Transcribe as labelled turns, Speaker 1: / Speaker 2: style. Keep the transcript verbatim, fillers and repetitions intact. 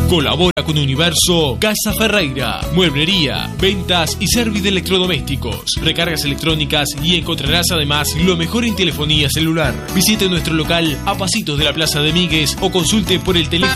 Speaker 1: Colabora con Universo Casa Ferreira, mueblería, ventas y servicio de electrodomésticos, recargas electrónicas y encontrarás además lo mejor en telefonía celular. Visite nuestro local a pasitos de la Plaza de Míguez o consulte por el teléfono